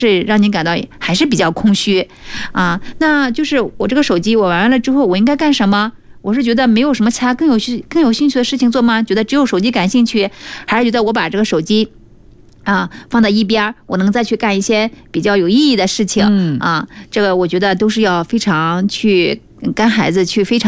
是让您感到还是比较空虚啊？那就是我这个手机我玩完了之后，我应该干什么？我是觉得没有什么其他更有兴趣的事情做吗？觉得只有手机感兴趣，还是觉得我把这个手机放在一边，我能再去干一些比较有意义的事情？这个我觉得都是要非常去跟孩子去非常